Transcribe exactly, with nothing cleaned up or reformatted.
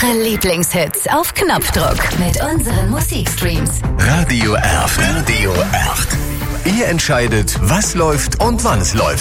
Eure Lieblingshits auf Knopfdruck mit unseren Musikstreams. Radio R. Radio R. Ihr entscheidet, was läuft und wann es läuft.